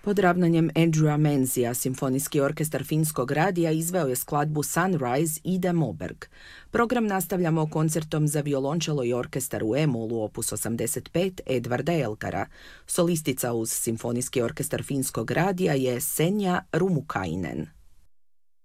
Pod ravnanjem Andrewa Menzija, Simfonijski orkestar Finskog radija izveo je skladbu Sunrise Ide Moberg. Program nastavljamo koncertom za violončelo i orkestar u E-molu opus 85 Edvarda Elgara. Solistica uz Simfonijski orkestar Finskog radija je Senja Rumukainen.